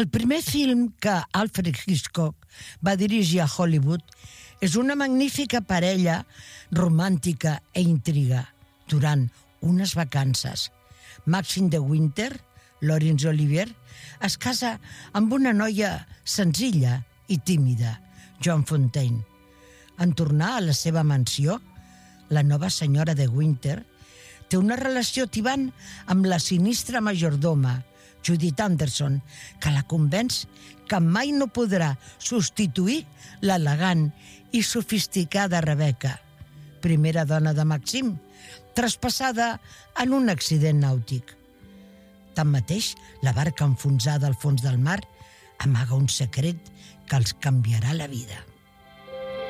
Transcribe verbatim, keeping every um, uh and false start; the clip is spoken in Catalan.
El primer film que Alfred Hitchcock va dirigir a Hollywood és una magnífica parella romàntica e intriga durant unes vacances. Maxine de Winter, Laurence Olivier, es casa amb una noia senzilla i tímida, Joan Fontaine. En tornar a la seva mansió, la nova senyora de Winter té una relació tibant amb la sinistra majordoma, Judith Anderson, que la convenç que mai no podrà substituir l'elegant i sofisticada Rebecca, primera dona de Maxim, traspassada en un accident nàutic. Tanmateix, la barca enfonsada al fons del mar amaga un secret que els canviarà la vida.